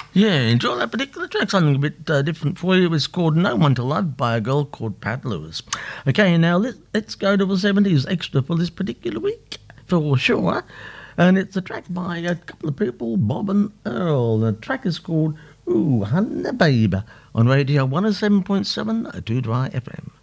Yeah, enjoy that particular track. Something a bit different for you. It's called No One to Love by a girl called Pat Lewis. Okay, now let's go to the 70s extra for this particular week, for sure. And it's a track by a couple of people, Bob and Earl. The track is called Ooh, Honey Babe on Radio 107.7 2 Dry FM.